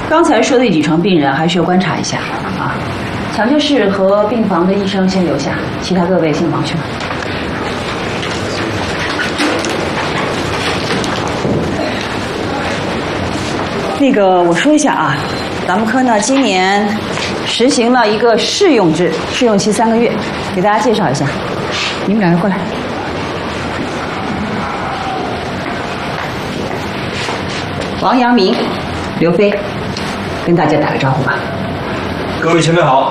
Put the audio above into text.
刚才说的几床病人还需要观察一下啊。抢救室和病房的医生先留下，其他各位先忙去吧。那个，我说一下啊，咱们科呢今年实行了一个试用制，试用期3个月，给大家介绍一下。你们两个过来。王阳明、刘飞，跟大家打个招呼吧。 各位前辈好，